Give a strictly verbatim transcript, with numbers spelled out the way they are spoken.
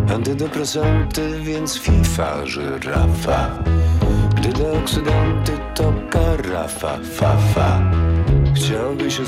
Antydepresanty, więc FIFA, żyrafa. Gdy deoksydanty to karafa, fa, fa. Chciałby się